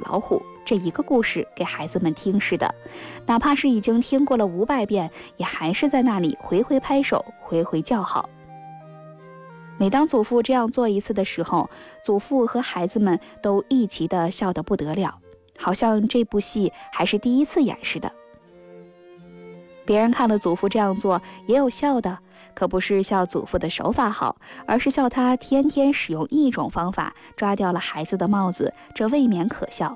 老虎这一个故事给孩子们听似的，哪怕是已经听过了500遍，也还是在那里回回拍手，回回叫好。每当祖父这样做一次的时候，祖父和孩子们都一齐地笑得不得了，好像这部戏还是第一次演似的。别人看了祖父这样做也有笑的，可不是笑祖父的手法好，而是笑他天天使用一种方法抓掉了孩子的帽子，这未免可笑。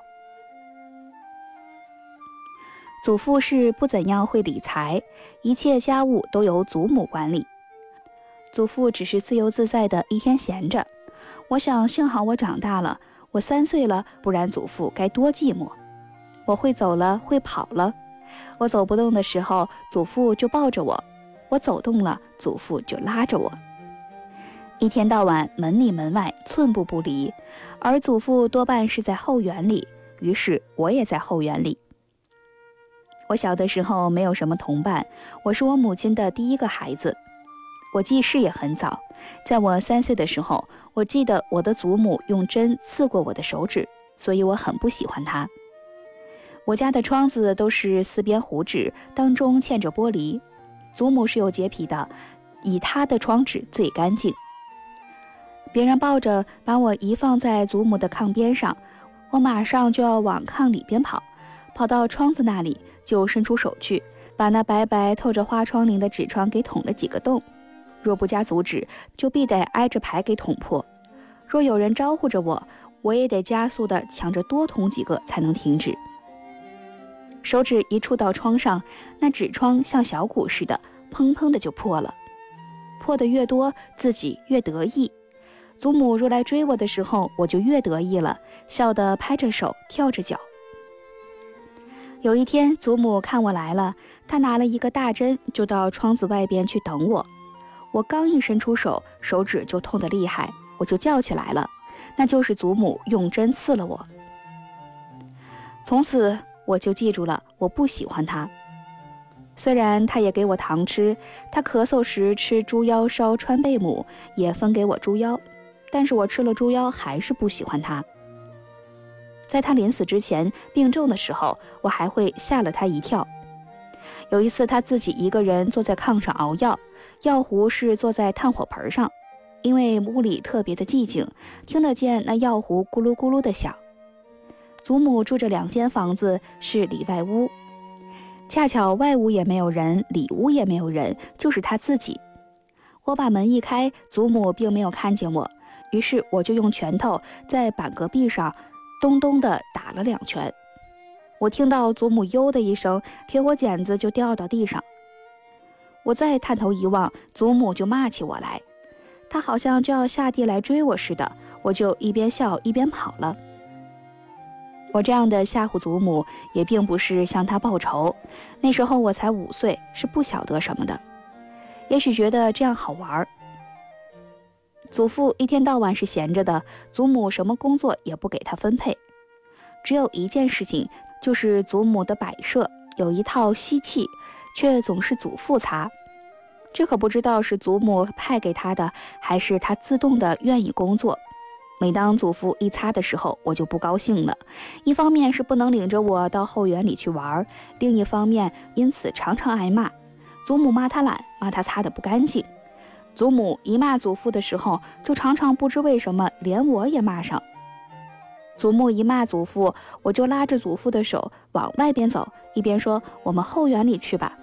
祖父是不怎样会理财，一切家务都由祖母管理。祖父只是自由自在的一天闲着。我想幸好我长大了，我3岁了，不然祖父该多寂寞。我会走了，会跑了。我走不动的时候，祖父就抱着我；我走动了，祖父就拉着我。一天到晚门里门外，寸步不离，而祖父多半是在后园里，于是我也在后园里。我小的时候没有什么同伴，我是我母亲的第一个孩子。我记事也很早，在我3岁的时候，我记得我的祖母用针刺过我的手指，所以我很不喜欢她。我家的窗子都是4边糊纸，当中嵌着玻璃。祖母是有洁癖的，以她的窗纸最干净。别人抱着把我移放在祖母的炕边上，我马上就要往炕里边跑，跑到窗子那里就伸出手去，把那白白透着花窗棂的纸窗给捅了几个洞。若不加阻止，就必得挨着排给捅破。若有人招呼着我，我也得加速地抢着多捅几个才能停止。手指一触到窗上，那纸窗像小鼓似的，砰砰的就破了。破得越多，自己越得意。祖母若来追我的时候，我就越得意了，笑得拍着手，跳着脚。有一天，祖母看我来了，她拿了一个大针，就到窗子外边去等我。我刚一伸出手，手指就痛得厉害，我就叫起来了，那就是祖母用针刺了我。从此我就记住了，我不喜欢他。虽然他也给我糖吃，他咳嗽时吃猪腰烧川贝母，也分给我猪腰，但是我吃了猪腰还是不喜欢他。在他临死之前病重的时候，我还会吓了他一跳。有一次他自己一个人坐在炕上熬药，药壶是坐在炭火盆上，因为屋里特别的寂静，听得见那药壶咕噜咕噜的响。祖母住着2间房子，是里外屋，恰巧外屋也没有人，里屋也没有人，就是他自己。我把门一开，祖母并没有看见我，于是我就用拳头在板隔壁上咚咚地打了2拳。我听到祖母呦的一声，铁火剪子就掉到地上。我再探头一望，祖母就骂起我来，她好像就要下地来追我似的，我就一边笑一边跑了。我这样的吓唬祖母，也并不是向她报仇，那时候我才5岁，是不晓得什么的，也许觉得这样好玩。祖父一天到晚是闲着的，祖母什么工作也不给他分配，只有一件事情，就是祖母的摆设有一套吸器，却总是祖父擦。这可不知道是祖母派给他的，还是他自动的愿意工作。每当祖父一擦的时候，我就不高兴了，一方面是不能领着我到后园里去玩，另一方面因此常常挨骂。祖母骂他懒，骂他擦得不干净。祖母一骂祖父的时候，就常常不知为什么连我也骂上。祖母一骂祖父，我就拉着祖父的手往外边走，一边说我们后园里去吧。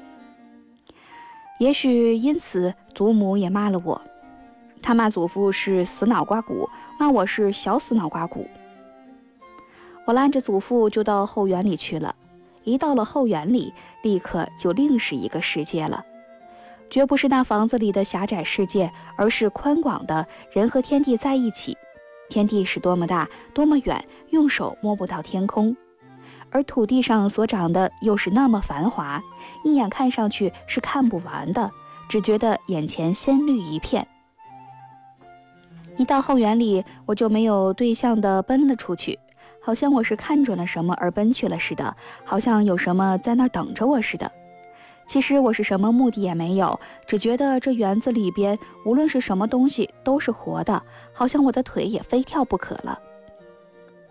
也许因此祖母也骂了我，他骂祖父是死脑瓜骨，骂我是小死脑瓜骨。我拉着祖父就到后园里去了，一到了后园里，立刻就另是一个世界了，绝不是那房子里的狭窄世界，而是宽广的，人和天地在一起。天地是多么大，多么远，用手摸不到天空，而土地上所长的又是那么繁华，一眼看上去是看不完的，只觉得眼前鲜绿一片。一到后园里，我就没有对象的奔了出去，好像我是看准了什么而奔去了似的，好像有什么在那儿等着我似的。其实我是什么目的也没有，只觉得这园子里边无论是什么东西都是活的，好像我的腿也非跳不可了。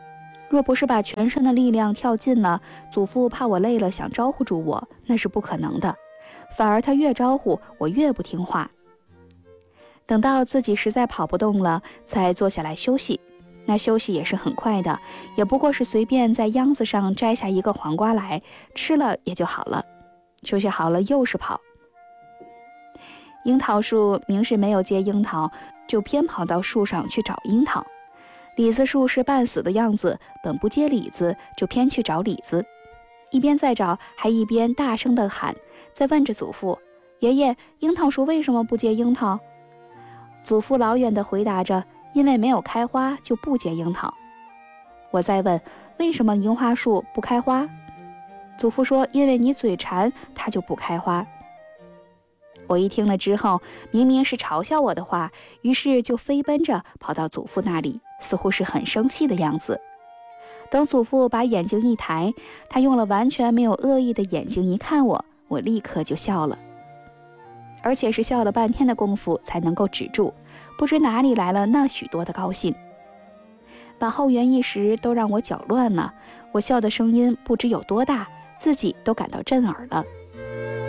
若不是把全身的力量跳尽了，祖父怕我累了想招呼住我，那是不可能的。反而他越招呼我越不听话。等到自己实在跑不动了，才坐下来休息。那休息也是很快的，也不过是随便在秧子上摘下一个黄瓜来，吃了也就好了。休息好了又是跑。樱桃树明是没有结樱桃，就偏跑到树上去找樱桃。李子树是半死的样子，本不结李子，就偏去找李子。一边在找，还一边大声地喊，在问着祖父：爷爷，樱桃树为什么不结樱桃？祖父老远地回答着：因为没有开花，就不结樱桃。我再问：为什么樱花树不开花？祖父说：因为你嘴馋，它就不开花。我一听了之后，明明是嘲笑我的话，于是就飞奔着跑到祖父那里，似乎是很生气的样子。等祖父把眼睛一抬，他用了完全没有恶意的眼睛一看我，我立刻就笑了，而且是笑了半天的功夫才能够止住，不知哪里来了那许多的高兴，把后园一时都让我搅乱了。我笑的声音不知有多大，自己都感到震耳了。